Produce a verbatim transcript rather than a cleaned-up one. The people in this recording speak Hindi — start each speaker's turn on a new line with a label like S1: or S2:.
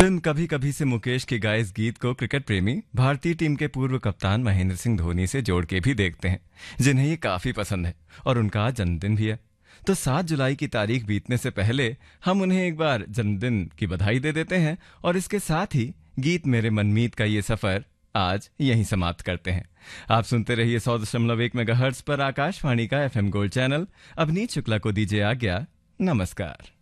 S1: फिल्म कभी कभी से मुकेश के गाए इस गीत को क्रिकेट प्रेमी भारतीय टीम के पूर्व कप्तान महेंद्र सिंह धोनी से जोड़ के भी देखते हैं, जिन्हें ये काफी पसंद है और उनका आज जन्मदिन भी है। तो सात जुलाई की तारीख बीतने से पहले हम उन्हें एक बार जन्मदिन की बधाई दे देते हैं और इसके साथ ही गीत मेरे मनमीत का ये सफर आज यहीं समाप्त करते हैं। आप सुनते रहिए सौ दशमलव एक मेगाहर्ट्ज पर आकाशवाणी का FM gold channel. Avneet Shukla को दीजिए आज्ञा। नमस्कार।